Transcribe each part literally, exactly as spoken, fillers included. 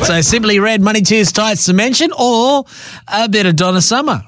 So Simply Red, Money Tears Tights to mention, or a bit of Donna Summer.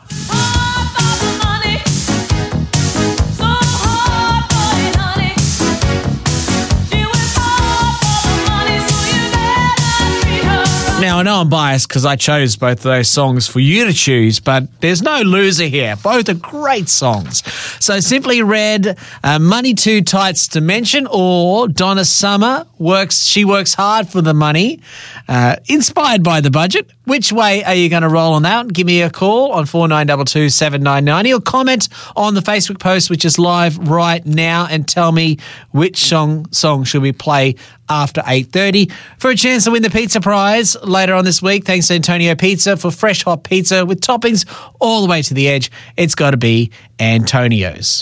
Now, I know I'm biased because I chose both of those songs for you to choose, but there's no loser here. Both are great songs. So Simply Red, uh, Money Too Tights to mention, or Donna Summer, works. She works hard for the money, uh, inspired by the budget. Which way are you going to roll on that? Give me a call on four nine two two, seven nine nine zero or comment on the Facebook post, which is live right now, and tell me which song, song should we play after eight thirty for a chance to win the pizza prize later on this week. Thanks to Antonio Pizza for fresh hot pizza with toppings all the way to the edge. It's got to be Antonio's.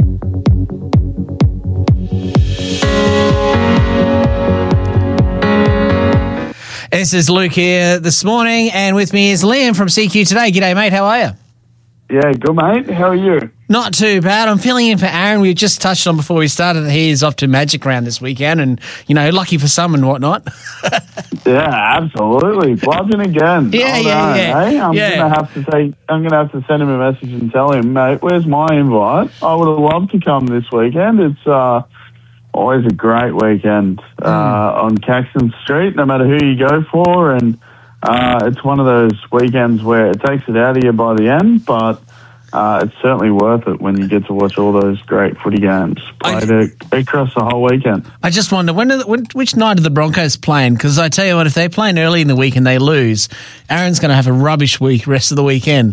This is Luke here this morning, and with me is Liam from C Q Today. G'day, mate. How are you? Yeah, good, mate. How are you? Not too bad. I'm filling in for Aaron. We just touched on before we started that he is off to Magic Round this weekend, and, you know, lucky for some and whatnot. Yeah, absolutely. Bluffing again. Yeah, oh, yeah, no, yeah. Hey? I'm yeah. gonna have to take. I'm gonna have to send him a message and tell him, mate, where's my invite? I would have loved to come this weekend. It's uh, always a great weekend uh, mm. on Caxton Street, no matter who you go for, and uh, it's one of those weekends where it takes it out of you by the end, but Uh, it's certainly worth it when you get to watch all those great footy games played I, across the whole weekend. I just wonder, when, are the, when which night are the Broncos playing? Because I tell you what, if they're playing early in the week and they lose, Aaron's going to have a rubbish week rest of the weekend.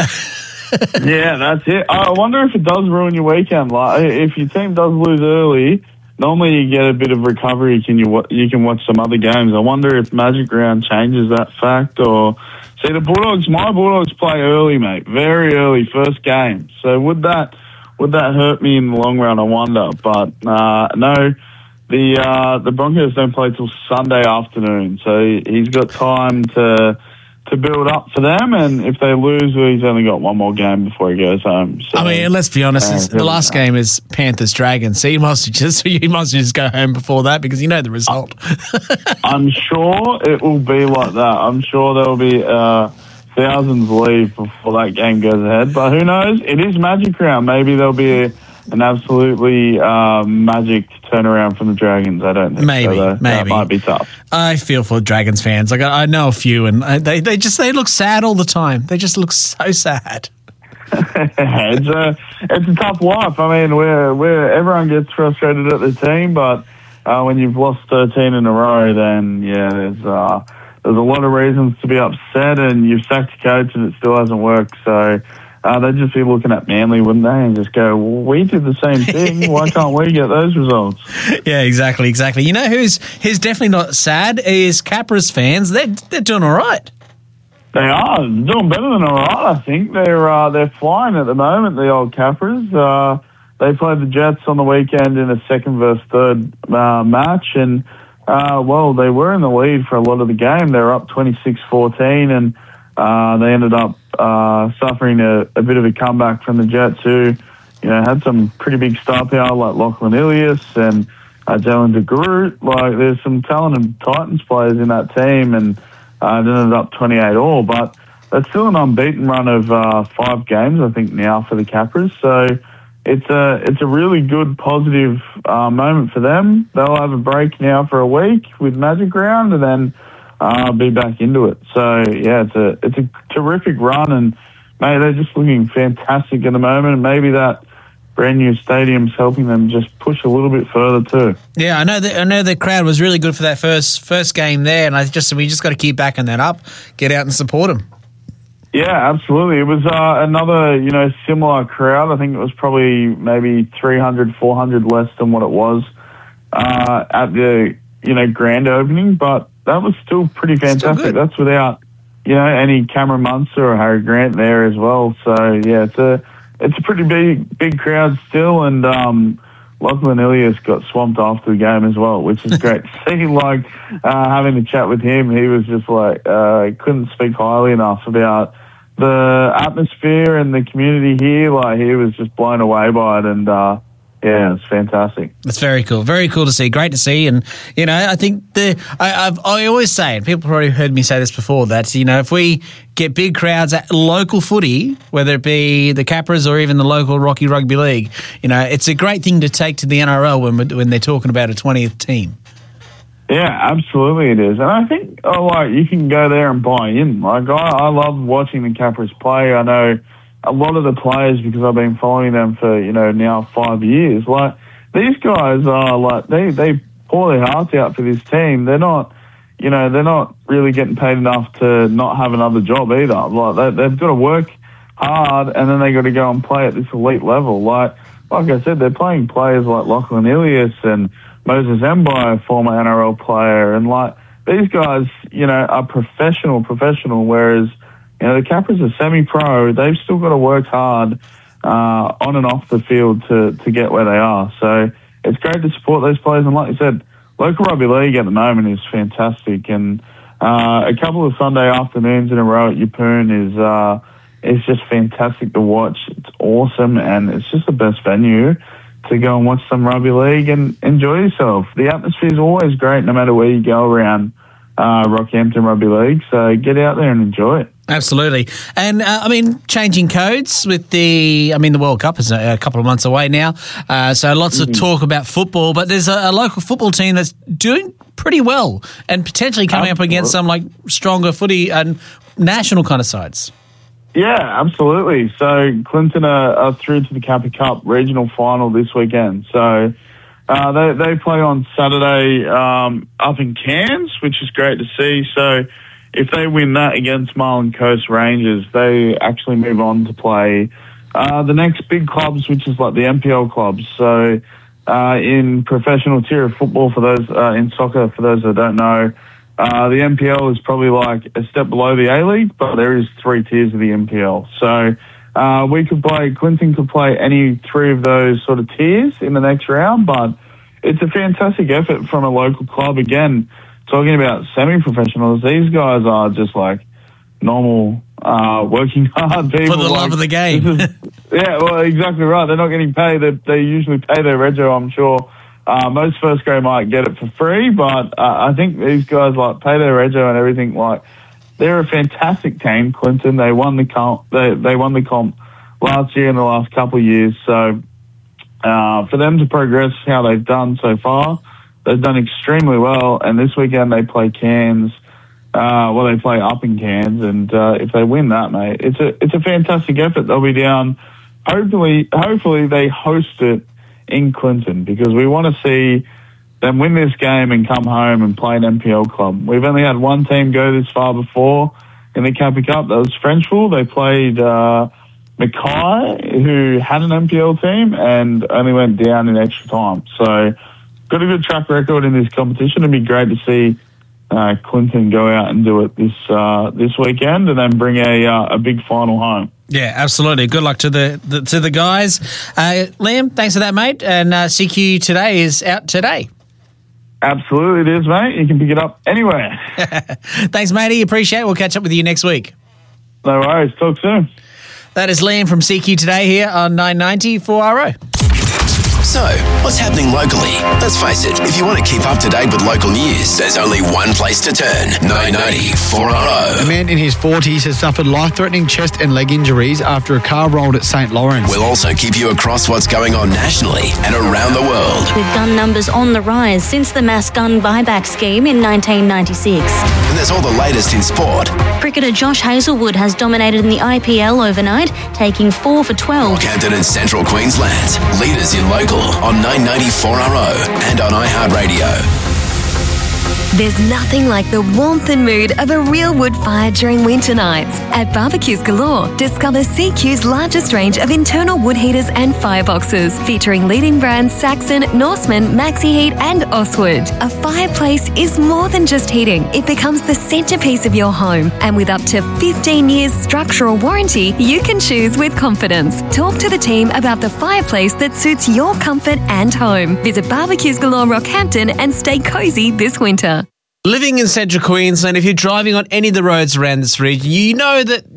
Yeah, that's it. I wonder if it does ruin your weekend. Like, if your team does lose early, normally you get a bit of recovery. Can you you can watch some other games. I wonder if Magic Round changes that fact, or see the Bulldogs. My Bulldogs play early, mate, very early, first game. So would that would that hurt me in the long run? I wonder. But uh, no, the uh, the Broncos don't play till Sunday afternoon, so he's got time to. to build up for them, and if they lose, well, he's only got one more game before he goes home. So, I mean, let's be honest, uh, the last game is Panthers Dragons, so you must just you must just go home before that because you know the result. I'm sure it will be like that. I'm sure there will be uh, thousands leave before that game goes ahead, but who knows? It is Magic Round. Maybe there'll be a, an absolutely uh, magic turnaround from the Dragons. I don't think maybe, so, maybe that might be tough. I feel for Dragons fans. Like I know a few, and they they just they look sad all the time. They just look so sad. it's a it's a tough life. I mean, where where everyone gets frustrated at the team, but uh, when you've lost thirteen in a row, then yeah, there's uh, there's a lot of reasons to be upset, and you've sacked your coach, and it still hasn't worked. So. Uh, they'd just be looking at Manly, wouldn't they, and just go, well, we did the same thing. Why can't we get those results? Yeah, exactly, exactly. You know who's who's definitely not sad is Capras fans. They're, they're doing all right. They are. Doing better than all right, I think. They're uh, they're flying at the moment, the old Capras. Uh, they played the Jets on the weekend in a second versus third uh, match, and, uh, well, they were in the lead for a lot of the game. They were up twenty-six fourteen, and Uh, they ended up uh, suffering a, a bit of a comeback from the Jets, who, you know, had some pretty big star power like Lachlan Ilias and uh, Jalen de Groot. Like, there's some talented Titans players in that team, and uh, it ended up twenty-eight all. But that's still an unbeaten run of uh, five games, I think, now for the Capras. So it's a it's a really good, positive uh, moment for them. They'll have a break now for a week with Magic Round, and then Uh, be back into it. So yeah, it's a it's a terrific run, and mate, they're just looking fantastic at the moment. And maybe that brand new stadium's helping them just push a little bit further too. Yeah, I know that. I know the crowd was really good for that first first game there, and I just we just got to keep backing that up, get out and support them. Yeah, absolutely. It was uh, another you know similar crowd. I think it was probably maybe three hundred, four hundred less than what it was uh, at the you know grand opening, but that was still pretty fantastic. That's without, you know, any Cameron Munster or Harry Grant there as well. So yeah, it's a it's a pretty big big crowd still, and um, Lachlan Ilias got swamped after the game as well, which is great to see. Like uh, having a chat with him, he was just like uh, couldn't speak highly enough about the atmosphere and the community here. Like he was just blown away by it, and uh, Yeah, it's fantastic. It's very cool. Very cool to see. Great to see. And, you know, I think the I, I've, I always say, and people probably heard me say this before, that, you know, if we get big crowds at local footy, whether it be the Capras or even the local Rocky Rugby League, you know, it's a great thing to take to the N R L when when they're talking about a twentieth team. Yeah, absolutely it is. And I think, oh, like, you can go there and buy in. Like, I, I love watching the Capras play. I know a lot of the players, because I've been following them for, you know, now five years. Like, these guys are, like, they, they pour their hearts out for this team. They're not, you know, they're not really getting paid enough to not have another job either. Like, they, they've got to work hard, and then they got to go and play at this elite level. Like, like I said, they're playing players like Lachlan Ilias and Moses Mbai, former N R L player, and like these guys, you know, are professional, professional. Whereas, you know, the Capras are semi-pro. They've still got to work hard uh, on and off the field to to get where they are. So it's great to support those players. And like you said, local rugby league at the moment is fantastic. And uh, a couple of Sunday afternoons in a row at Yeppoon is uh, is just fantastic to watch. It's awesome, and it's just the best venue to go and watch some rugby league and enjoy yourself. The atmosphere is always great no matter where you go around uh, Rockhampton Rugby League, so get out there and enjoy it. Absolutely. And, uh, I mean, changing codes with the, I mean, the World Cup is a, a couple of months away now, uh, so lots mm-hmm. of talk about football, but there's a, a local football team that's doing pretty well and potentially coming Absolutely. up against some, like, stronger footy and national kind of sides. Yeah, absolutely. So Clinton are, are through to the Kappa Cup regional final this weekend. So uh, they they play on Saturday um, up in Cairns, which is great to see. So if they win that against Marlin Coast Rangers, they actually move on to play uh, the next big clubs, which is like the M P L clubs. So uh, in professional tier of football, for those uh, in soccer, for those that don't know, Uh, the M P L is probably like a step below the A-League, but there is three tiers of the M P L. So uh, we could play, Clinton could play any three of those sort of tiers in the next round, but it's a fantastic effort from a local club. Again, talking about semi-professionals, these guys are just like normal, uh, working hard people. For the like, love of the game. is, yeah, well, exactly right. They're not getting paid. They, they usually pay their rego, I'm sure. Uh, most first grade might get it for free, but uh, I think these guys like pay their rego and everything. Like, they're a fantastic team, Clinton. They won the comp. They they won the comp last year and the last couple of years. So uh, for them to progress how they've done so far, they've done extremely well. And this weekend they play Cairns. Uh, well, they play up in Cairns, and uh, if they win that, mate, it's a it's a fantastic effort. They'll be down. Hopefully, hopefully they host it in Clinton, because we want to see them win this game and come home and play an M P L club. We've only had one team go this far before in the Kappa Cup. That was Frenchville. They played uh, Mackay, who had an M P L team and only went down in extra time. So got a good track record in this competition. It'd be great to see uh, Clinton go out and do it this uh, this weekend and then bring a uh, a big final home. Yeah, absolutely. Good luck to the, the to the guys. Uh, Liam, thanks for that, mate. And uh, C Q Today is out today. Absolutely, it is, mate. You can pick it up anywhere. Thanks, matey. Appreciate it. We'll catch up with you next week. No worries. Talk soon. That is Liam from C Q Today here on nine ninety four R O. So, what's happening locally? Let's face it, if you want to keep up to date with local news, there's only one place to turn. nine ninety four R O. A man in his forties has suffered life-threatening chest and leg injuries after a car rolled at Saint Lawrence. We'll also keep you across what's going on nationally and around the world. With gun numbers on the rise since the mass gun buyback scheme in nineteen ninety-six. And there's all the latest in sport. Cricketer Josh Hazlewood has dominated in the I P L overnight, taking four for twelve. Rockhampton and Central Queensland, leaders in local on nine ninety-four R O and on iHeartRadio. There's nothing like the warmth and mood of a real wood fire during winter nights. At Barbecues Galore, discover C Q's largest range of internal wood heaters and fireboxes, featuring leading brands Saxon, Norseman, Maxi Heat and Oswood. A fireplace is more than just heating. It becomes the centerpiece of your home. And with up to fifteen years structural warranty, you can choose with confidence. Talk to the team about the fireplace that suits your comfort and home. Visit Barbecues Galore Rockhampton and stay cozy this winter. Living in central Queensland, if you're driving on any of the roads around this region, you know that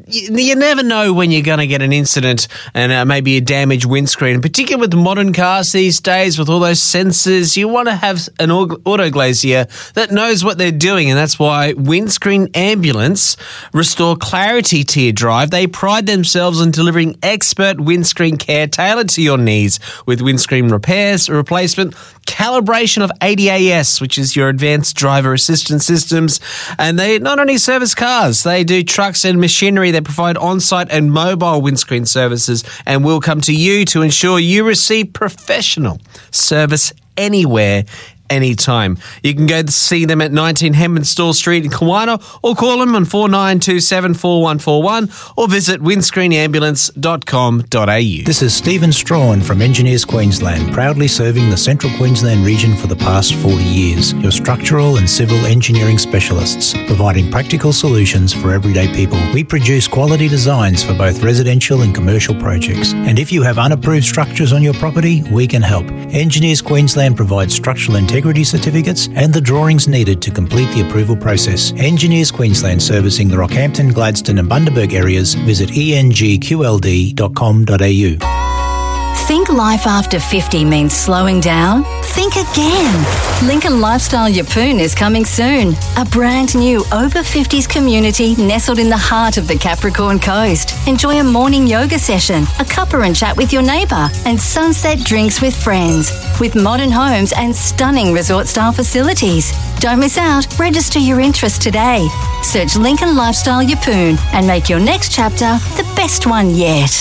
you, you never know when you're going to get an incident and uh, maybe a damaged windscreen. Particularly with modern cars these days, with all those sensors, you want to have an auto glazier that knows what they're doing, and that's why Windscreen Ambulance restore clarity to your drive. They pride themselves on delivering expert windscreen care tailored to your needs with windscreen repairs, replacement, calibration of A D A S, which is your advanced driver assistance systems. And they not only service cars, they do trucks and machinery. They provide on-site and mobile windscreen services and will come to you to ensure you receive professional service anywhere, anytime. You can go see them at nineteen Hemonsdale Street in Kawana, or call them on four nine two seven four one four one, or visit windscreen ambulance dot com dot a u. This is Stephen Strawn from Engineers Queensland, proudly serving the Central Queensland region for the past forty years. Your structural and civil engineering specialists, providing practical solutions for everyday people. We produce quality designs for both residential and commercial projects. And if you have unapproved structures on your property, we can help. Engineers Queensland provides structural integrity Integrity certificates and the drawings needed to complete the approval process. Engineers Queensland, servicing the Rockhampton, Gladstone and Bundaberg areas. Visit e n g q l d dot com dot a u. Think life after fifty means slowing down? Think again. Lincoln Lifestyle Yeppoon is coming soon. A brand new over fifties community nestled in the heart of the Capricorn Coast. Enjoy a morning yoga session, a cuppa and chat with your neighbour, and sunset drinks with friends. With modern homes and stunning resort-style facilities. Don't miss out. Register your interest today. Search Lincoln Lifestyle Yeppoon and make your next chapter the best one yet.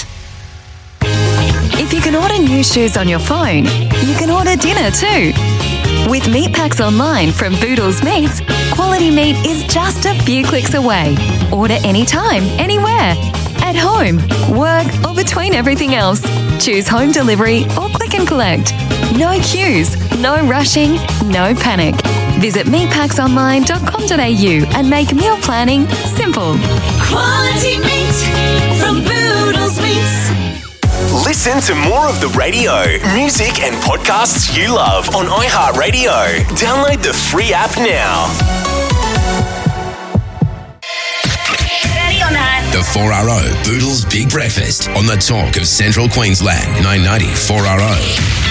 If you can order new shoes on your phone, you can order dinner too. With meat packs online from Boodles Meats, quality meat is just a few clicks away. Order anytime, anywhere. At home, work, or between everything else. Choose home delivery or click and collect. No queues, no rushing, no panic. Visit meat packs online dot com dot a u and make meal planning simple. Quality meat from Boodles Meats. Listen to more of the radio, music and podcasts you love on iHeartRadio. Download the free app now. Ready or not? The four R O Boodles Big Breakfast on the Talk of Central Queensland, nine ninety four R O.